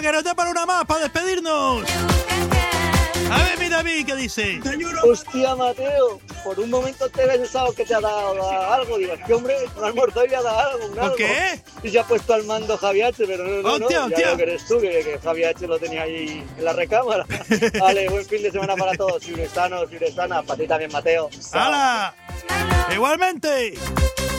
que nos dé para una más, para despedirnos. A ver, mi David, ¿qué dice? Hostia, Mateo, por un momento te he pensado que te ha dado algo. Digo, es que hombre, un almuerzo y le ha dado algo, un ¿Por algo. qué? Y se ha puesto al mando Javi H, pero no, Hostia, ya hostia. veo que eres tú, que Javi H lo tenía ahí en la recámara. Vale, buen fin de semana para todos, ciurestanos, ciurestanas, para ti también, Mateo. ¡Hala! ¡Igualmente!